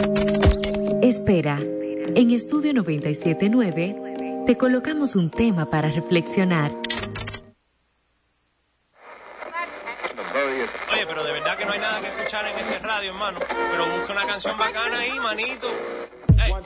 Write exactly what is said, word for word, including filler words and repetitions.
Espera, en Estudio noventa y siete punto nueve te colocamos un tema para reflexionar. Oye, pero de verdad que no hay nada que escuchar en este radio, hermano. Pero busca una canción bacana ahí, manito.